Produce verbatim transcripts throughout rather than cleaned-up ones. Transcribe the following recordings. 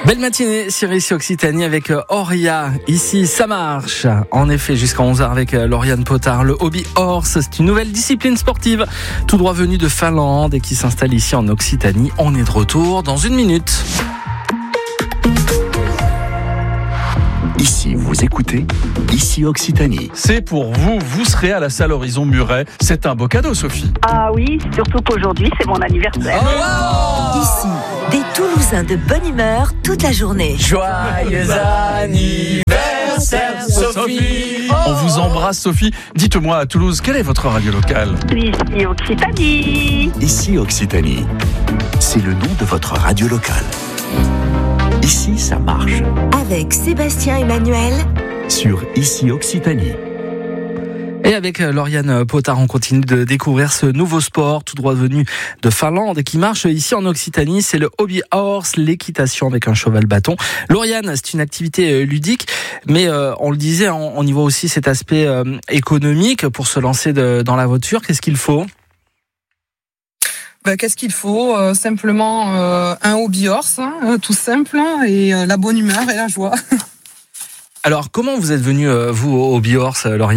Belle matinée sur ici Occitanie avec Auria. Ici, ça marche. En effet, jusqu'à onze heures avec Lauriane Potard. Le hobby horse, c'est une nouvelle discipline sportive tout droit venue de Finlande et qui s'installe ici en Occitanie. On est de retour dans une minute. Ici, vous écoutez Ici Occitanie. C'est pour vous, vous serez à la salle Horizon Muret. C'est un beau cadeau, Sophie. Ah oui, surtout qu'aujourd'hui, c'est mon anniversaire. Oh Ici, des Toulousains de bonne humeur toute la journée. Joyeux anniversaire, Sophie. On vous embrasse, Sophie. Dites-moi, à Toulouse, quelle est votre radio locale ? Ici Occitanie. Ici Occitanie. C'est le nom de votre radio locale. Ici, ça marche. Avec Sébastien Emmanuel Sur Ici Occitanie. Et avec Lauriane Potard, on continue de découvrir ce nouveau sport tout droit venu de Finlande et qui marche ici en Occitanie. C'est le hobby horse, l'équitation avec un cheval bâton. Lauriane, c'est une activité ludique, mais euh, on le disait, on, on y voit aussi cet aspect euh, économique pour se lancer de, dans la voiture. Qu'est-ce qu'il faut ? Ben, qu'est-ce qu'il faut euh, Simplement euh, un hobby horse, hein, euh, tout simple, et euh, la bonne humeur et la joie. Alors, comment vous êtes venu, euh, vous, au hobby horse, Lauriane ?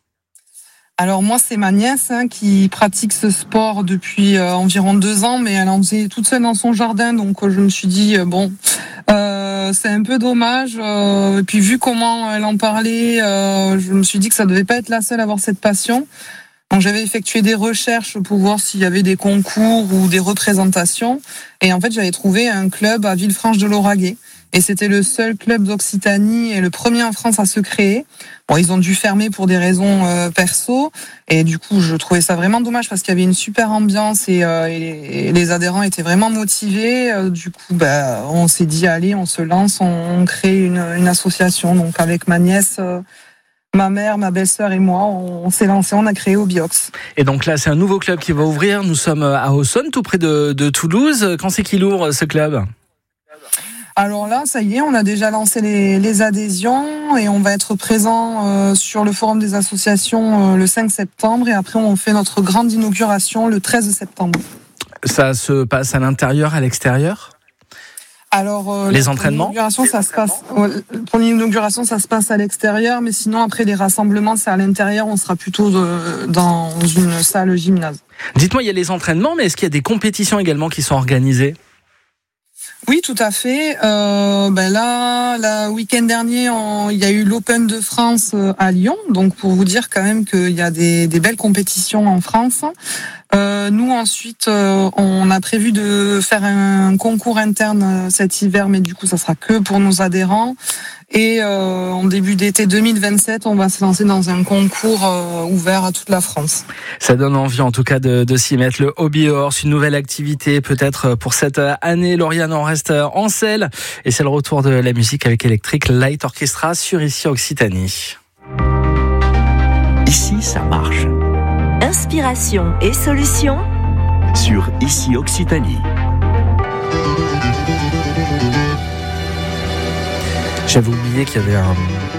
Alors moi, c'est ma nièce hein, qui pratique ce sport depuis euh, environ deux ans, mais elle en faisait toute seule dans son jardin, donc euh, je me suis dit, euh, bon, euh, c'est un peu dommage. Euh, et puis vu comment elle en parlait, euh, je me suis dit que ça devait pas être la seule à avoir cette passion. Donc j'avais effectué des recherches pour voir s'il y avait des concours ou des représentations. Et en fait, j'avais trouvé un club à Villefranche-de-Lauragais. Et c'était le seul club d'Occitanie et le premier en France à se créer. Bon, ils ont dû fermer pour des raisons euh, perso. Et du coup, je trouvais ça vraiment dommage parce qu'il y avait une super ambiance et, euh, et, et les adhérents étaient vraiment motivés. Euh, du coup, bah, on s'est dit, allez, on se lance, on, on crée une, une association. Donc avec ma nièce... Euh, Ma mère, ma belle-sœur et moi, on s'est lancé, on a créé Hobby-Ox. Et donc là, c'est un nouveau club qui va ouvrir. Nous sommes à Aussonne, tout près de, de Toulouse. Quand c'est qu'il ouvre, ce club ? Alors là, ça y est, on a déjà lancé les, les adhésions et on va être présent euh, sur le forum des associations euh, le cinq septembre et après on fait notre grande inauguration le treize septembre. Ça se passe à l'intérieur, à l'extérieur ? Alors, euh, les entraînements, pour l'inauguration, ça se passe. Pour l'inauguration, ça se passe à l'extérieur, mais sinon après les rassemblements, c'est à l'intérieur. On sera plutôt de, dans une salle gymnase. Dites-moi, il y a les entraînements, mais est-ce qu'il y a des compétitions également qui sont organisées ? Oui, tout à fait. Euh, ben là, le week-end dernier, on, il y a eu l'Open de France à Lyon. Donc, pour vous dire quand même qu'il y a des, des belles compétitions en France. Euh, nous, ensuite, euh, on a prévu de faire un concours interne cet hiver, mais du coup, ça sera que pour nos adhérents. Et euh, en début d'été deux mille vingt-sept, on va se lancer dans un concours euh, ouvert à toute la France. Ça donne envie en tout cas de, de s'y mettre. Le hobby horse, une nouvelle activité peut-être pour cette année. Lauriane, on reste en selle et c'est le retour de la musique avec Electric Light Orchestra sur Ici Occitanie. Ici, ça marche. Inspiration et solutions Sur Ici Occitanie. J'avais oublié qu'il y avait un...